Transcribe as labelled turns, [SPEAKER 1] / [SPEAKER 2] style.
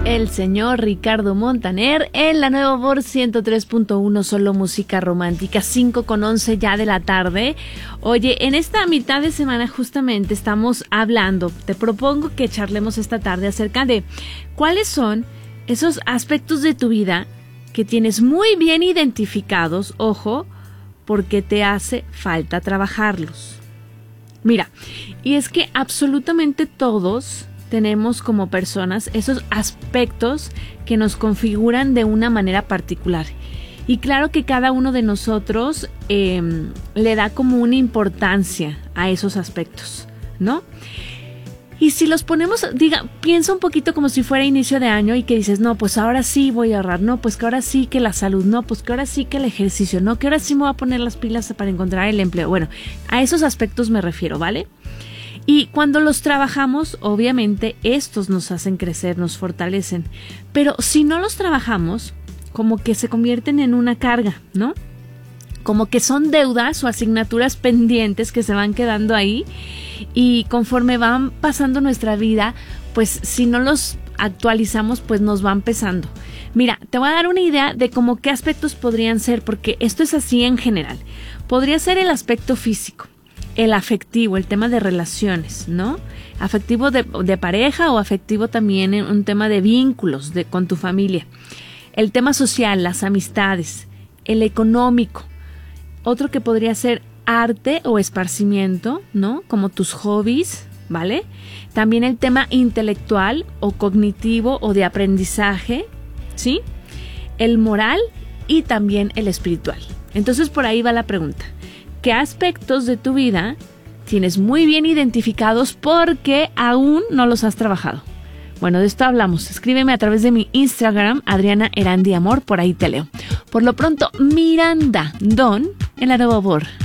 [SPEAKER 1] El señor Ricardo Montaner en la nueva Voz 103.1, solo música romántica, 5:11 ya de la tarde. Oye, en esta mitad de semana justamente estamos hablando, te propongo que charlemos esta tarde acerca de cuáles son esos aspectos de tu vida que tienes muy bien identificados, ojo, porque te hace falta trabajarlos. Mira, y es que absolutamente todos tenemos como personas esos aspectos que nos configuran de una manera particular. Y claro que cada uno de nosotros le da como una importancia a esos aspectos, ¿no? Y si los ponemos, piensa un poquito como si fuera inicio de año y que dices, no, pues ahora sí voy a ahorrar, no, pues que ahora sí que la salud, no, pues que ahora sí que el ejercicio, no, que ahora sí me voy a poner las pilas para encontrar el empleo. Bueno, a esos aspectos me refiero, ¿vale? Y cuando los trabajamos, obviamente, estos nos hacen crecer, nos fortalecen. Pero si no los trabajamos, como que se convierten en una carga, ¿no? Como que son deudas o asignaturas pendientes que se van quedando ahí y conforme van pasando nuestra vida, pues si no los actualizamos, pues nos van pesando. Mira, te voy a dar una idea de cómo qué aspectos podrían ser, porque esto es así en general. Podría ser el aspecto físico, el afectivo, el tema de relaciones, ¿no? Afectivo de pareja o afectivo también en un tema de vínculos con tu familia. El tema social, las amistades, el económico. Otro que podría ser arte o esparcimiento, ¿no? Como tus hobbies, ¿vale? También el tema intelectual o cognitivo o de aprendizaje, ¿sí? El moral y también el espiritual. Entonces por ahí va la pregunta. ¿Qué aspectos de tu vida tienes muy bien identificados porque aún no los has trabajado? Bueno, de esto hablamos. Escríbeme a través de mi Instagram, Adriana Erandi Amor, por ahí te leo. Por lo pronto, Miranda Don en la nueva Voz.